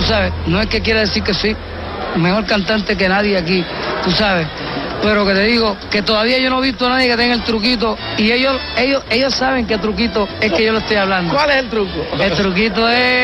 tú sabes, no es que quiera decir que soy mejor cantante que nadie aquí, tú sabes, pero que te digo que todavía yo no he visto a nadie que tenga el truquito, y ellos saben qué truquito es que yo le estoy hablando. ¿Cuál es el truco? El truquito es